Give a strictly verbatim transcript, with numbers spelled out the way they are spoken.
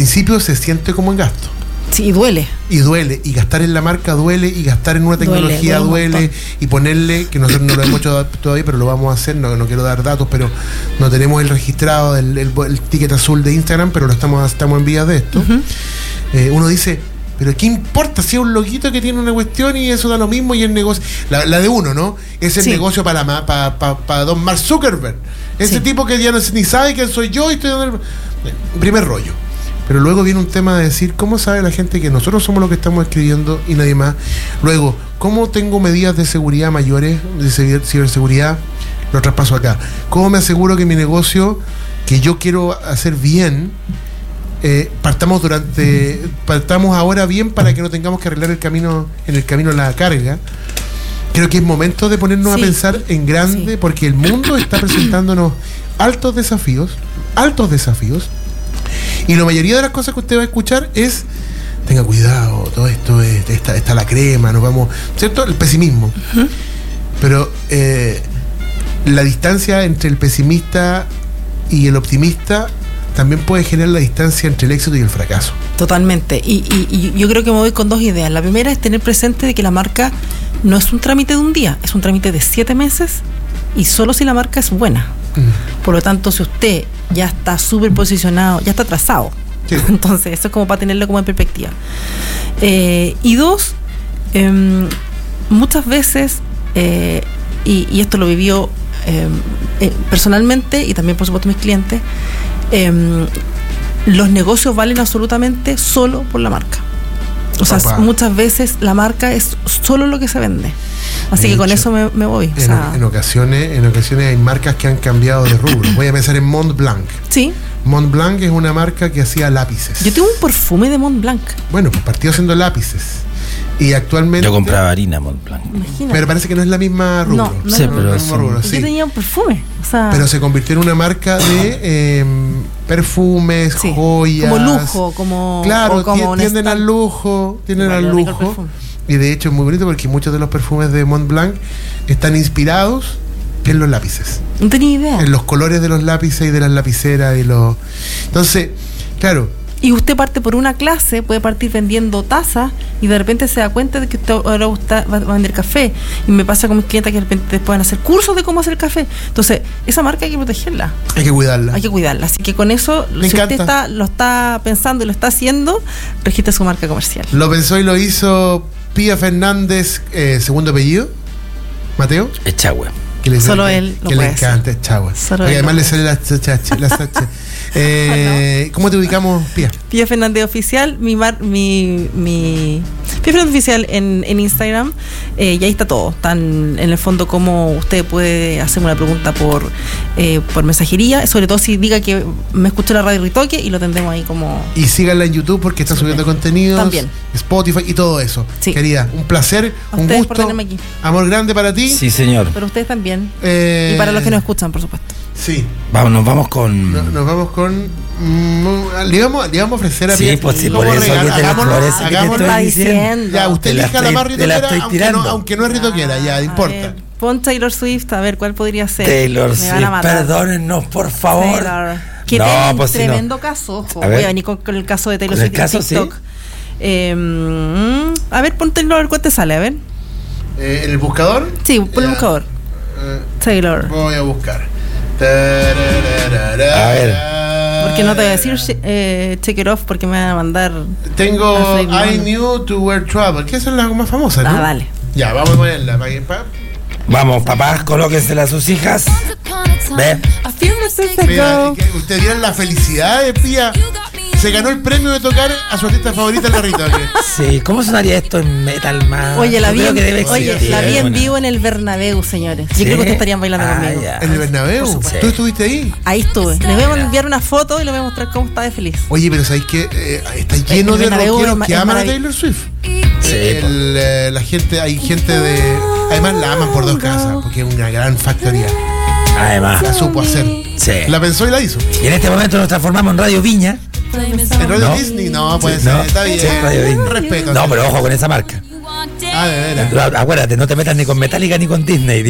principio se siente como en gasto. Sí, y duele. Y duele, y gastar en la marca duele, y gastar en una tecnología duele, duele, duele y ponerle, que nosotros no lo hemos hecho todavía, pero lo vamos a hacer, no, no quiero dar datos, pero no tenemos el registrado, el, el, el ticket azul de Instagram, pero lo estamos, estamos en vías de esto. Uh-huh. Eh, uno dice, pero ¿qué importa si es un loquito que tiene una cuestión y eso da lo mismo y el negocio? La, la de uno, ¿no? Es el sí. negocio para, la, para, para, para don Mark Zuckerberg. Ese sí. tipo que ya no, ni sabe quién soy yo y estoy dando el primer rollo. Pero luego viene un tema de decir, ¿cómo sabe la gente que nosotros somos los que estamos escribiendo y nadie más? Luego, ¿cómo tengo medidas de seguridad mayores, de ciberseguridad? Lo traspaso acá. ¿Cómo me aseguro que mi negocio, que yo quiero hacer bien, eh, partamos durante, partamos ahora bien para que no tengamos que arreglar el camino, en el camino la carga? Creo que es momento de ponernos sí. a pensar en grande, sí. porque el mundo está presentándonos altos desafíos, altos desafíos. Y la mayoría de las cosas que usted va a escuchar es, tenga cuidado, todo esto es, está, está la crema, nos vamos, ¿cierto? El pesimismo. Uh-huh. Pero eh, la distancia entre el pesimista y el optimista también puede generar la distancia entre el éxito y el fracaso. Totalmente. Y, y, y yo creo que me voy con dos ideas. La primera es tener presente de que la marca no es un trámite de un día, es un trámite de siete meses y solo si la marca es buena. Por lo tanto, si usted ya está súper posicionado, ya está trazado, sí. entonces eso es como para tenerlo como en perspectiva. Eh, y dos, eh, muchas veces, eh, y, y esto lo vivió eh, eh, personalmente y también por supuesto mis clientes, eh, los negocios valen absolutamente solo por la marca. O sea, Papá. muchas veces la marca es solo lo que se vende. Así de que hecho, con eso me, me voy. En, o sea, en ocasiones, en ocasiones hay marcas que han cambiado de rubro. Voy a pensar en Montblanc. Sí. Montblanc es una marca que hacía lápices. Yo tengo un perfume de Montblanc. Bueno, pues partió haciendo lápices. Y actualmente. Yo compraba harina Montblanc. Imagínate. Pero parece que no es la misma rubro. No, no, sí, no, pero no, sí. rubro, sí. Yo tenía un perfume. O sea, pero se convirtió en una marca de eh, perfumes, sí. joyas. Como lujo, como. Claro, como tienden al lujo. Tienden al lujo. Y de hecho es muy bonito porque muchos de los perfumes de Montblanc están inspirados en los lápices. No tenía idea. En los colores de los lápices y de las lapiceras y los. Entonces, claro. Y usted parte por una clase, puede partir vendiendo tazas y de repente se da cuenta de que usted ahora gusta, va a vender café. Y me pasa con mis clientes que de repente después van a hacer cursos de cómo hacer café. Entonces, esa marca hay que protegerla. Hay que cuidarla. Hay que cuidarla. Así que con eso, me si encanta. usted está, lo está pensando y lo está haciendo, registre su marca comercial. Lo pensó y lo hizo Pía Fernández, eh, segundo apellido. Mateo. Echagüe. Que le Solo que, él lo que puede le encanta Echagüe. Además le sale la chacha, la chacha. Eh, no. ¿Cómo te ubicamos, Pía? Pía Fernández Oficial, mi mar, mi, mi Pía Fernández Oficial en, en Instagram, eh, y ahí está todo. Están en el fondo como usted puede hacerme una pregunta por eh, por mensajería, sobre todo si diga que me escuchó la radio Ritoque y lo tendremos ahí como. Y síganla en YouTube porque está subiendo contenidos, también Spotify y todo eso. Sí. Querida, un placer, a un gusto, por tenerme aquí. Amor grande para ti. Sí, señor. Pero ustedes también. Eh, y para los que nos escuchan, por supuesto. Sí. Vamos, nos vamos con. No, nos vamos con. Mm, le, íbamos, le íbamos a ofrecer a Sí, Pía. pues sí, por eso regal, que te, hagámoslo, por eso que te estoy diciendo. Ya, usted elija la, la más ritoquera, aunque no, aunque no es ritoquera, ya, no importa. Ver, pon Taylor Swift, a ver cuál podría ser. Taylor Swift, perdónennos, por favor. Taylor. Que no, ten, pues tremendo no. caso, ojo. A ver. Voy a venir con, con el caso de Taylor ¿Con Swift el caso, en TikTok. Sí? Eh, a ver, pon Taylor, a ver cuál te sale, a ver. Eh, ¿En el buscador? Sí, pon el buscador. Eh, Taylor. Voy a buscar. A ver. Porque no te voy a decir eh, check it off porque me van a mandar. Tengo I Knew to Wear Trouble, que esa es la más famosa, ¿no? Ah, dale. Ya, vamos a ponerla. Pa. Vamos, papás, colóquensela a sus hijas. Ve. Mira, ustedes vieron la felicidad de Pía. Se ganó el premio de tocar a su artista favorita en la Ritoque. Sí, ¿cómo sonaría esto en Metal Man? Oye, la vi, en, oye, existir, la vi en bueno. vivo en el Bernabéu, señores. Yo ¿Sí? creo que ustedes estarían bailando ah, conmigo. Ya. ¿En el Bernabéu? ¿Tú estuviste ahí? Ahí estuve. Les voy a enviar una foto y les voy a mostrar cómo está de feliz. Oye, pero ¿sabéis qué? Eh, está lleno de rockeros que aman a Taylor Swift. Sí, el, eh, la gente, hay gente de... Además la aman por dos casas, porque es una gran factoría. Además. La supo hacer. Sí. La pensó y la hizo. Y en este momento nos transformamos en Radio Viña. ¿En Radio ¿No? Disney? No, puede Sí, ser, no. está bien. Sí, Radio Disney. Respeto. No, pero ojo con esa marca. Ah, de veras. Acuérdate, no te metas ni con Metallica ni con Disney.